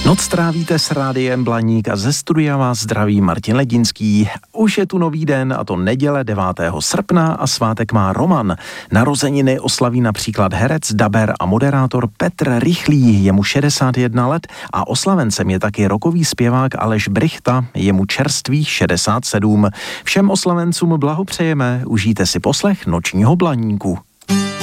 Noc trávíte s Rádiem Blaník a ze studia vás zdraví Martin Ledinský. Už je tu nový den, a to neděle 9. srpna a svátek má Roman. Narozeniny oslaví například herec, daber a moderátor Petr Rychlý, jemu 61 let, a oslavencem je taky rockový zpěvák Aleš Brychta, jemu čerstvých 67. Všem oslavencům blahopřejeme, užijte si poslech Nočního Blaníku.